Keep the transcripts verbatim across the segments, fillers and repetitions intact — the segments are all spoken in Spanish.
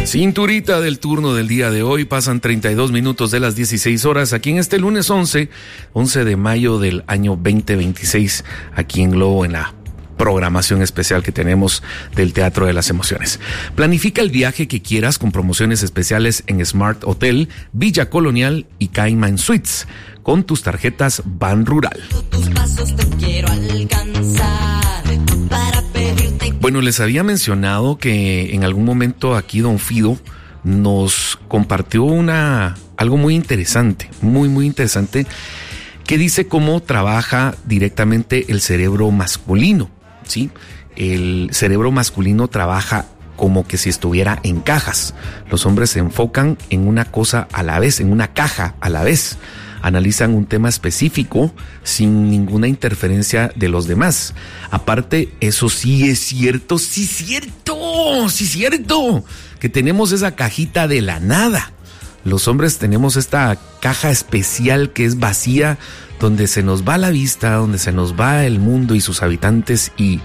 Cinturita del turno del día de hoy, pasan treinta y dos minutos de las dieciséis horas aquí en este lunes once de mayo del año veinte veintiséis, aquí en Globo, en la programación especial que tenemos del Teatro de las Emociones. Planifica el viaje que quieras con promociones especiales en Smart Hotel, Villa Colonial y Cayman Suites, con tus tarjetas Ban Rural. Tus pasos te quiero alcanzar para pedirte. Bueno, les había mencionado que en algún momento aquí don Fido nos compartió una algo muy interesante, muy muy interesante, que dice cómo trabaja directamente el cerebro masculino, ¿sí? El cerebro masculino trabaja como que si estuviera en cajas. Los hombres se enfocan en una cosa a la vez, en una caja a la vez. Analizan un tema específico sin ninguna interferencia de los demás. Aparte, eso sí es cierto, sí es cierto, sí es cierto, que tenemos esa cajita de la nada. Los hombres tenemos esta caja especial que es vacía, donde se nos va la vista, donde se nos va el mundo y sus habitantes y,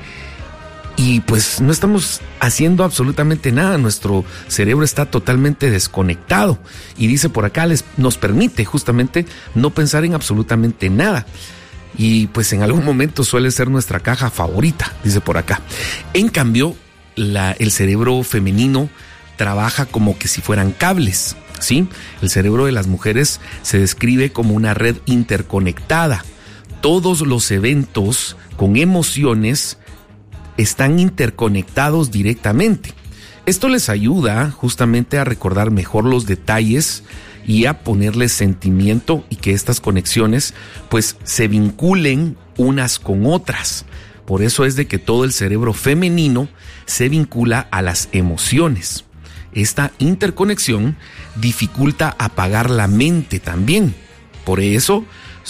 y pues no estamos haciendo absolutamente nada. Nuestro cerebro está totalmente desconectado y dice por acá, les, nos permite justamente no pensar en absolutamente nada. Y pues en algún momento suele ser nuestra caja favorita, dice por acá. En cambio, la, el cerebro femenino trabaja como que si fueran cables, ¿sí? El cerebro de las mujeres se describe como una red interconectada. Todos los eventos con emociones están interconectados directamente. Esto les ayuda justamente a recordar mejor los detalles y a ponerles sentimiento y que estas conexiones pues se vinculen unas con otras. Por eso es de que todo el cerebro femenino se vincula a las emociones. Esta interconexión dificulta apagar la mente también. Por eso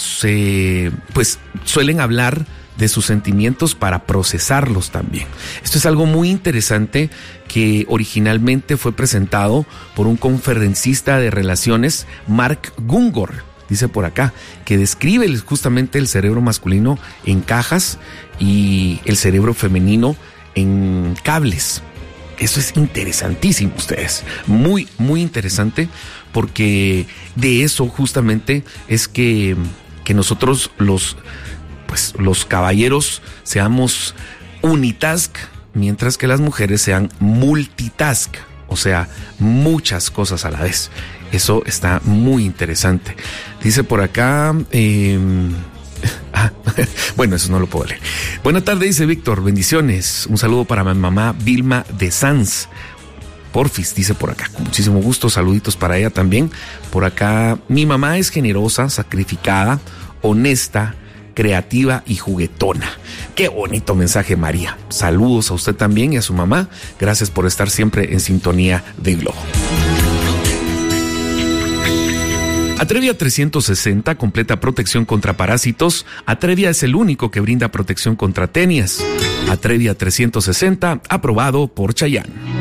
se, pues, suelen hablar de sus sentimientos para procesarlos también. Esto es algo muy interesante que originalmente fue presentado por un conferencista de relaciones, Mark Gungor, dice por acá, que describe justamente el cerebro masculino en cajas y el cerebro femenino en cables. Eso es interesantísimo, ustedes. Muy, muy interesante, porque de eso justamente es que, que nosotros los, pues, los caballeros seamos unitask, mientras que las mujeres sean multitask, o sea, muchas cosas a la vez. Eso está muy interesante. Dice por acá... Eh, Ah, bueno, eso no lo puedo leer. Buenas tardes, dice Víctor, bendiciones. Un saludo para mi mamá Vilma de Sanz. Porfis, dice por acá, con muchísimo gusto, saluditos para ella también. Por acá, mi mamá es generosa, sacrificada, honesta, creativa y juguetona. Qué bonito mensaje, María. Saludos a usted también y a su mamá. Gracias por estar siempre en sintonía de Globo. Atrevia trescientos sesenta completa protección contra parásitos. Atrevia es el único que brinda protección contra tenias. Atrevia trescientos sesenta, aprobado por Chayán.